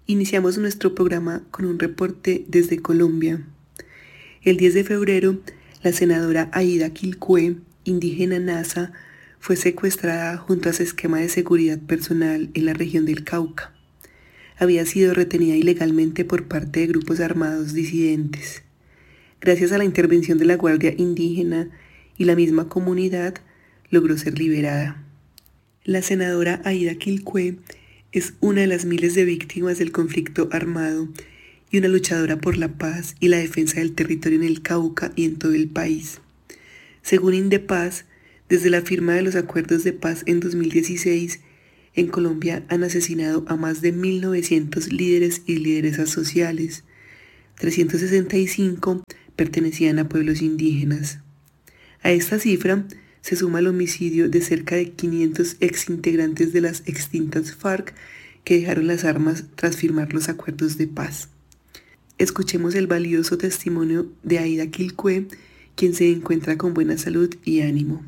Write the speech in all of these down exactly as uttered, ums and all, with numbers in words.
Iniciamos nuestro programa con un reporte desde Colombia. El diez de febrero, la senadora Aida Quilcue, indígena Nasa, fue secuestrada junto a su esquema de seguridad personal en la región del Cauca. Había sido retenida ilegalmente por parte de grupos armados disidentes. Gracias a la intervención de la Guardia Indígena y la misma comunidad, logró ser liberada. La senadora Aida Quilcue es una de las miles de víctimas del conflicto armado y una luchadora por la paz y la defensa del territorio en el Cauca y en todo el país. Según Indepaz, desde la firma de los acuerdos de paz en dos mil dieciséis, en Colombia han asesinado a más de mil novecientos líderes y lideresas sociales. trescientos sesenta y cinco pertenecían a pueblos indígenas. A esta cifra se suma el homicidio de cerca de quinientos exintegrantes de las extintas FARC que dejaron las armas tras firmar los acuerdos de paz. Escuchemos el valioso testimonio de Aida Quilcue, quien se encuentra con buena salud y ánimo.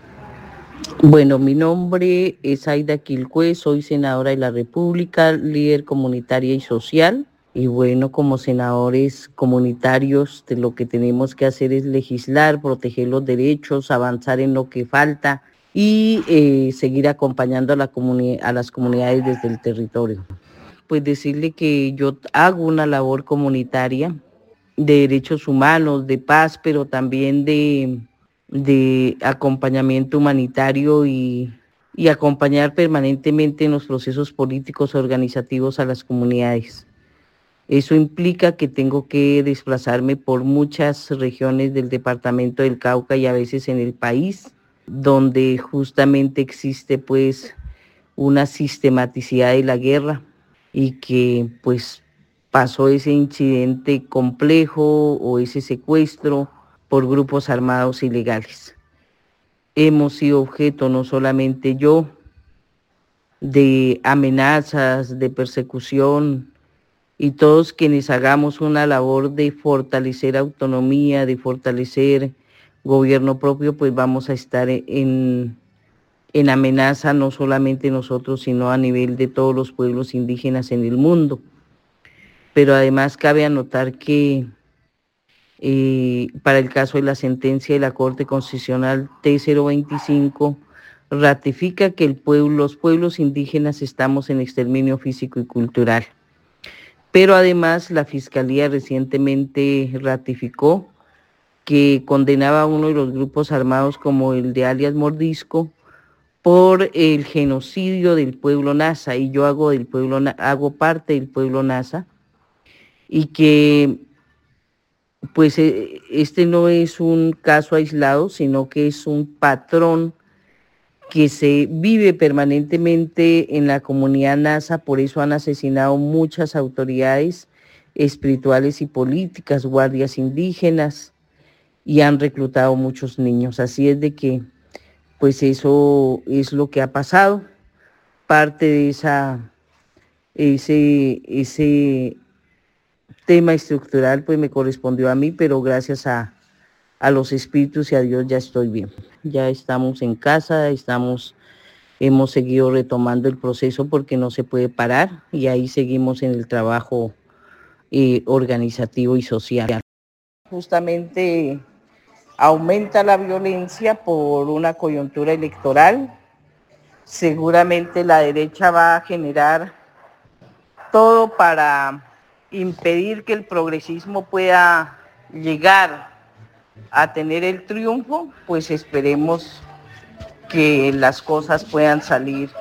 Bueno, mi nombre es Aida Quilcue, soy senadora de la República, líder comunitaria y social. Y bueno, como senadores comunitarios, de lo que tenemos que hacer es legislar, proteger los derechos, avanzar en lo que falta y eh, seguir acompañando a, la comuni- a las comunidades desde el territorio. Pues decirle que yo hago una labor comunitaria de derechos humanos, de paz, pero también de, de acompañamiento humanitario y, y acompañar permanentemente en los procesos políticos organizativos a las comunidades. Eso implica que tengo que desplazarme por muchas regiones del departamento del Cauca y a veces en el país, donde justamente existe pues una sistematicidad de la guerra y que pues pasó ese incidente complejo o ese secuestro por grupos armados ilegales. Hemos sido objeto, no solamente yo, de amenazas, de persecución, y todos quienes hagamos una labor de fortalecer autonomía, de fortalecer gobierno propio, pues vamos a estar en, en amenaza no solamente nosotros, sino a nivel de todos los pueblos indígenas en el mundo. Pero además cabe anotar que eh, para el caso de la sentencia de la Corte Constitucional T cero veinticinco, ratifica que el pueblo, los pueblos indígenas estamos en exterminio físico y cultural. Pero además la Fiscalía recientemente ratificó que condenaba a uno de los grupos armados como el de alias Mordisco por el genocidio del pueblo Nasa, y yo hago, del pueblo, hago parte del pueblo Nasa, y que pues este no es un caso aislado, sino que es un patrón que se vive permanentemente en la comunidad Nasa. Por eso han asesinado muchas autoridades espirituales y políticas, guardias indígenas, y han reclutado muchos niños. Así es de que, pues eso es lo que ha pasado. Parte de esa, ese, ese tema estructural pues me correspondió a mí, pero gracias a, a los espíritus y a Dios ya estoy bien. Ya estamos en casa, estamos... Hemos seguido retomando el proceso porque no se puede parar y ahí seguimos en el trabajo eh, organizativo y social. Justamente aumenta la violencia por una coyuntura electoral. Seguramente la derecha va a generar todo para impedir que el progresismo pueda llegar a tener el triunfo, pues esperemos que las cosas puedan salir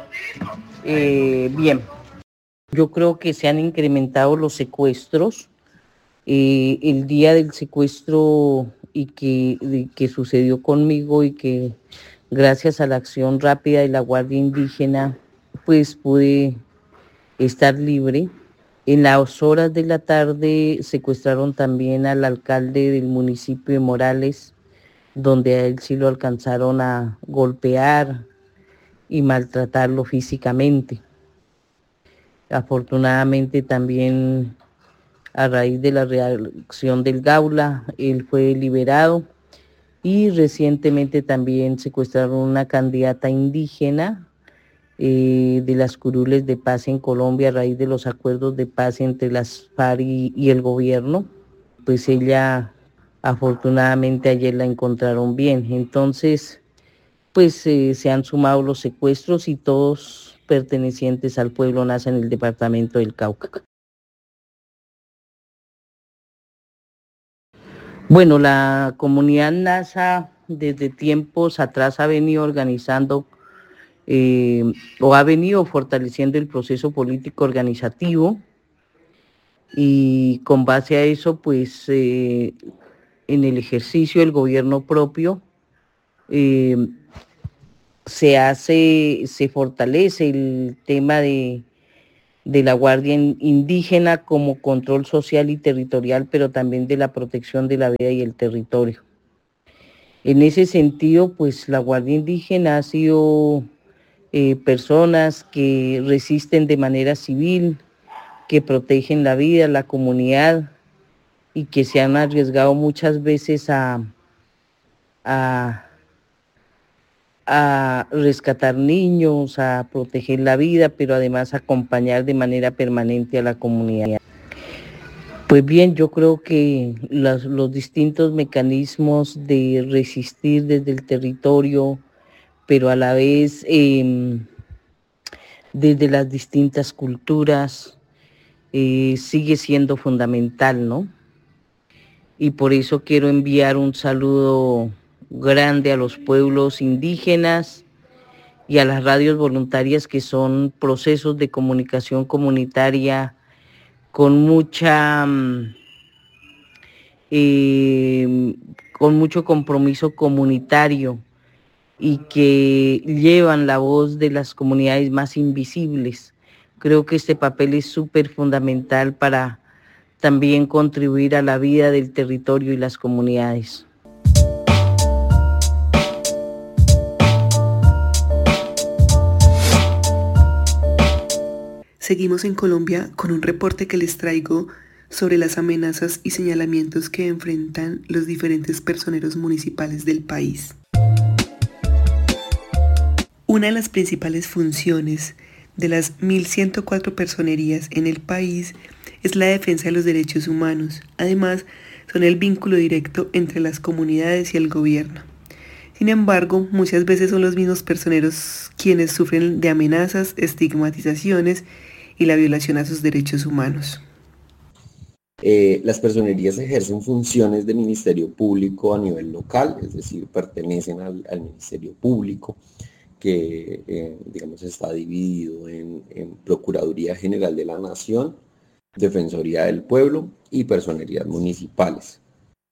eh, bien. Yo creo que se han incrementado los secuestros. Eh, el día del secuestro y que, de, que sucedió conmigo y que gracias a la acción rápida de la Guardia Indígena, pues pude estar libre. En las horas de la tarde secuestraron también al alcalde del municipio de Morales, donde a él sí lo alcanzaron a golpear y maltratarlo físicamente. Afortunadamente también a raíz de la reacción del Gaula, él fue liberado, y recientemente también secuestraron una candidata indígena eh, de las curules de paz en Colombia a raíz de los acuerdos de paz entre las FARC y, y el gobierno. Pues ella, afortunadamente ayer la encontraron bien. Entonces, pues eh, se han sumado los secuestros y todos pertenecientes al pueblo Nasa en el departamento del Cauca. Bueno, la comunidad Nasa desde tiempos atrás ha venido organizando eh, o ha venido fortaleciendo el proceso político organizativo, y con base a eso, pues eh, en el ejercicio del gobierno propio, eh, se hace, se fortalece el tema de, de la Guardia Indígena como control social y territorial, pero también de la protección de la vida y el territorio. En ese sentido, pues la Guardia Indígena ha sido eh, personas que resisten de manera civil, que protegen la vida, la comunidad, y que se han arriesgado muchas veces a, a a rescatar niños, a proteger la vida, pero además acompañar de manera permanente a la comunidad. Pues bien, yo creo que los, los distintos mecanismos de resistir desde el territorio, pero a la vez eh, desde las distintas culturas, eh, sigue siendo fundamental, ¿no? Y por eso quiero enviar un saludo grande a los pueblos indígenas y a las radios voluntarias, que son procesos de comunicación comunitaria con mucha eh, con mucho compromiso comunitario, y que llevan la voz de las comunidades más invisibles. Creo que este papel es súper fundamental para también contribuir a la vida del territorio y las comunidades. Seguimos en Colombia con un reporte que les traigo sobre las amenazas y señalamientos que enfrentan los diferentes personeros municipales del país. Una de las principales funciones de las mil ciento cuatro personerías en el país es la defensa de los derechos humanos. Además, son el vínculo directo entre las comunidades y el gobierno. Sin embargo, muchas veces son los mismos personeros quienes sufren de amenazas, estigmatizaciones y la violación a sus derechos humanos. Eh, las personerías ejercen funciones de ministerio público a nivel local, es decir, pertenecen al, al ministerio público, que eh, digamos está dividido en, en Procuraduría General de la Nación, Defensoría del Pueblo y personerías municipales.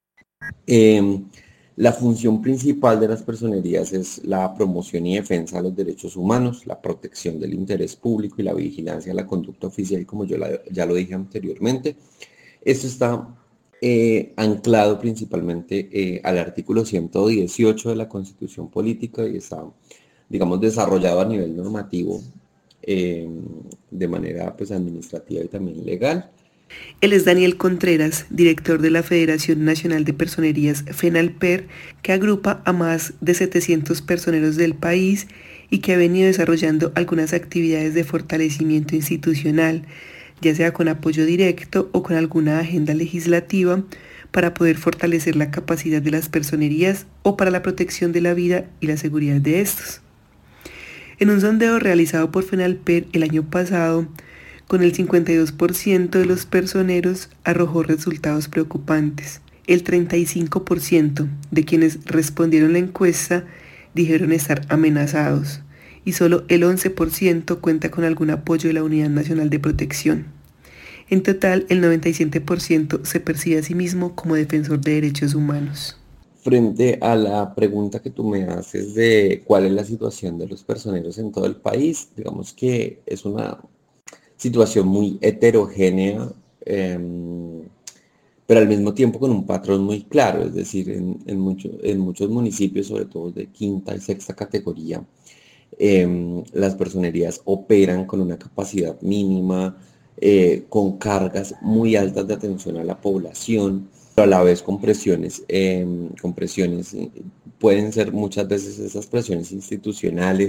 Eh, la función principal de las personerías es la promoción y defensa de los derechos humanos, la protección del interés público y la vigilancia de la conducta oficial, como yo la, ya lo dije anteriormente. Esto está eh, anclado principalmente eh, al artículo ciento dieciocho de la Constitución Política, y está, digamos, desarrollado a nivel normativo eh, de manera pues administrativa y también legal. Él es Daniel Contreras, director de la Federación Nacional de Personerías FENALPER, que agrupa a más de setecientos personeros del país y que ha venido desarrollando algunas actividades de fortalecimiento institucional, ya sea con apoyo directo o con alguna agenda legislativa, para poder fortalecer la capacidad de las personerías o para la protección de la vida y la seguridad de estos. En un sondeo realizado por FENALPER el año pasado, con el cincuenta y dos por ciento de los personeros arrojó resultados preocupantes. El treinta y cinco por ciento de quienes respondieron la encuesta dijeron estar amenazados, y solo el once por ciento cuenta con algún apoyo de la Unidad Nacional de Protección. En total, el noventa y siete por ciento se percibe a sí mismo como defensor de derechos humanos. Frente a la pregunta que tú me haces de cuál es la situación de los personeros en todo el país, digamos que es una situación muy heterogénea, eh, pero al mismo tiempo con un patrón muy claro, es decir, en, en, mucho, en muchos municipios, sobre todo de quinta y sexta categoría, eh, las personerías operan con una capacidad mínima, eh, con cargas muy altas de atención a la población, pero a la vez con presiones, eh, con presiones, pueden ser muchas veces esas presiones institucionales,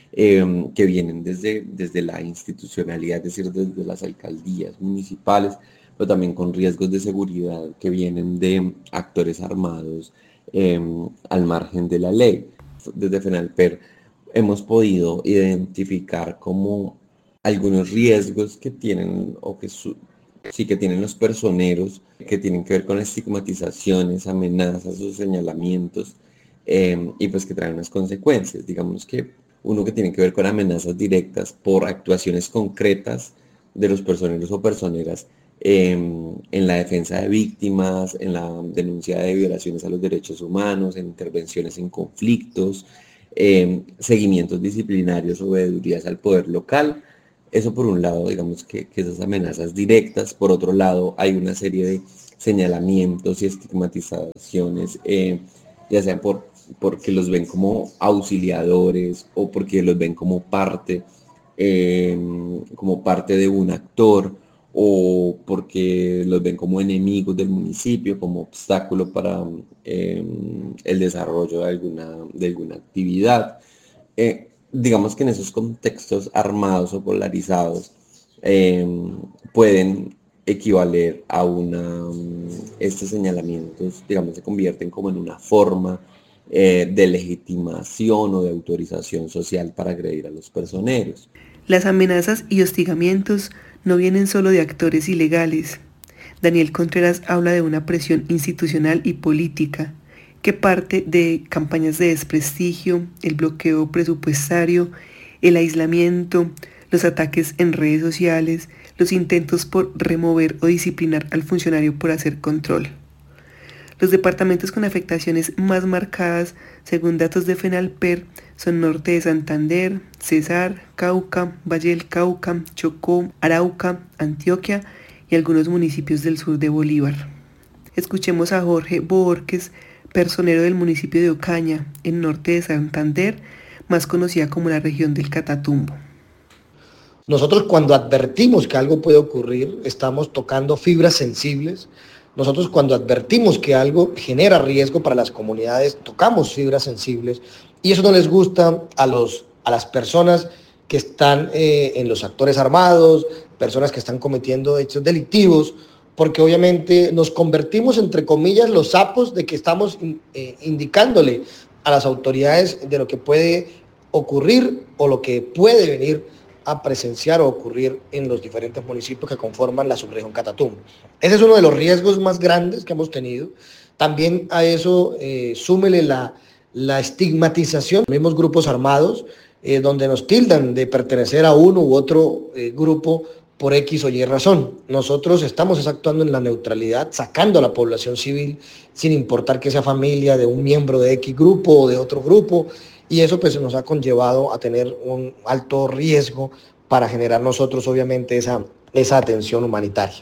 eh, que vienen desde, desde la institucionalidad, es decir, desde las alcaldías municipales, pero también con riesgos de seguridad que vienen de actores armados eh, al margen de la ley. Desde FENALPER hemos podido identificar como algunos riesgos que tienen o que su, sí que tienen los personeros, que tienen que ver con estigmatizaciones, amenazas o señalamientos, eh, y pues que traen unas consecuencias. Digamos que uno que tiene que ver con amenazas directas por actuaciones concretas de los personeros o personeras eh, en la defensa de víctimas, en la denuncia de violaciones a los derechos humanos, en intervenciones en conflictos, eh, seguimientos disciplinarios o veedurías al poder local. Eso por un lado, digamos que, que esas amenazas directas. Por otro lado, hay una serie de señalamientos y estigmatizaciones, eh, ya sea por, porque los ven como auxiliadores o porque los ven como parte, eh, como parte de un actor, o porque los ven como enemigos del municipio, como obstáculo para eh, el desarrollo de alguna, de alguna actividad. Eh, digamos que en esos contextos armados o polarizados eh, pueden equivaler a una, estos señalamientos, digamos, se convierten como en una forma eh, de legitimación o de autorización social para agredir a los personeros. Las amenazas y hostigamientos no vienen solo de actores ilegales. Daniel Contreras habla de una presión institucional y política que parte de campañas de desprestigio, el bloqueo presupuestario, el aislamiento, los ataques en redes sociales, los intentos por remover o disciplinar al funcionario por hacer control. Los departamentos con afectaciones más marcadas, según datos de FENALPER, son Norte de Santander, Cesar, Cauca, Valle del Cauca, Chocó, Arauca, Antioquia y algunos municipios del sur de Bolívar. Escuchemos a Jorge Borges, personero del municipio de Ocaña, en Norte de Santander, más conocida como la región del Catatumbo. Nosotros, cuando advertimos que algo puede ocurrir, estamos tocando fibras sensibles. Nosotros, cuando advertimos que algo genera riesgo para las comunidades, tocamos fibras sensibles, y eso no les gusta a, los, a las personas que están eh, en los actores armados, personas que están cometiendo hechos delictivos, porque obviamente nos convertimos, entre comillas, los sapos de que estamos eh, indicándole a las autoridades de lo que puede ocurrir o lo que puede venir a presenciar o ocurrir en los diferentes municipios que conforman la subregión Catatumbo. Ese es uno de los riesgos más grandes que hemos tenido. También a eso eh, súmele la, la estigmatización de los mismos grupos armados, eh, donde nos tildan de pertenecer a uno u otro eh, grupo por X o Y razón. Nosotros estamos actuando en la neutralidad, sacando a la población civil, sin importar que sea familia de un miembro de X grupo o de otro grupo, y eso pues nos ha conllevado a tener un alto riesgo para generar nosotros obviamente esa, esa atención humanitaria.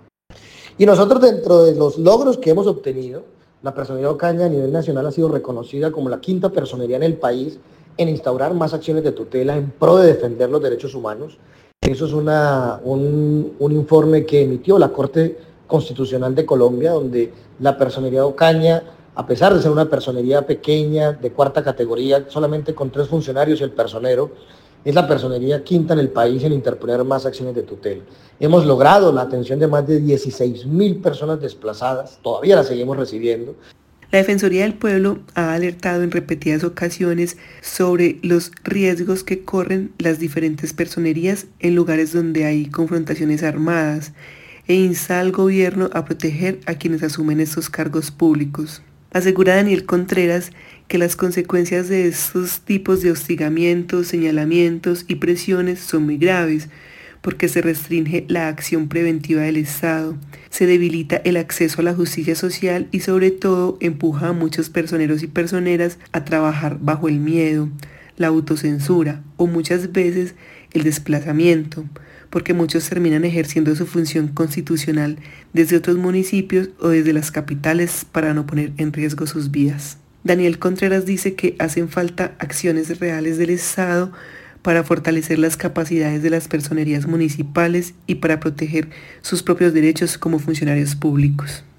Y nosotros, dentro de los logros que hemos obtenido, la Personería de Ocaña a nivel nacional ha sido reconocida como la quinta personería en el país en instaurar más acciones de tutela en pro de defender los derechos humanos. Eso es una, un, un informe que emitió la Corte Constitucional de Colombia, donde la Personería de Ocaña, a pesar de ser una personería pequeña, de cuarta categoría, solamente con tres funcionarios y el personero, es la personería quinta en el país en interponer más acciones de tutela. Hemos logrado la atención de más de dieciséis mil personas desplazadas, todavía las seguimos recibiendo. La Defensoría del Pueblo ha alertado en repetidas ocasiones sobre los riesgos que corren las diferentes personerías en lugares donde hay confrontaciones armadas e insta al gobierno a proteger a quienes asumen estos cargos públicos. Asegura Daniel Contreras que las consecuencias de estos tipos de hostigamientos, señalamientos y presiones son muy graves, porque se restringe la acción preventiva del Estado, se debilita el acceso a la justicia social y sobre todo empuja a muchos personeros y personeras a trabajar bajo el miedo, la autocensura o muchas veces el desplazamiento, porque muchos terminan ejerciendo su función constitucional desde otros municipios o desde las capitales para no poner en riesgo sus vidas. Daniel Contreras dice que hacen falta acciones reales del Estado para fortalecer las capacidades de las personerías municipales y para proteger sus propios derechos como funcionarios públicos.